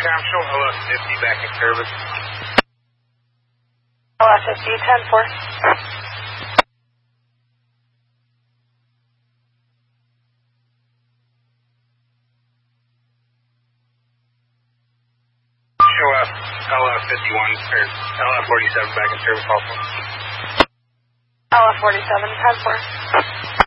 Cam, show LF50 back in service. LF50, 10-4. Show LF51 or LF47 back in service also. LF47, 10-4.